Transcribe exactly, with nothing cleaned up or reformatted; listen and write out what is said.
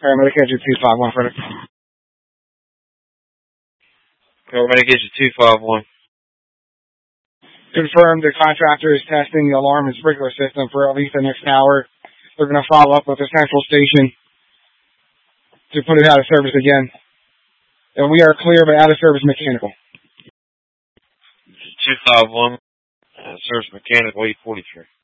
Paramedic engine two five one, Frederick. Paramedic engine two five one. Confirm the contractor is testing the alarm and sprinkler system for at least the next hour. They're going to follow up with the central station to put it out of service again. And we are clear of an out-of-service mechanical. two five one, uh, service mechanical eight forty-three.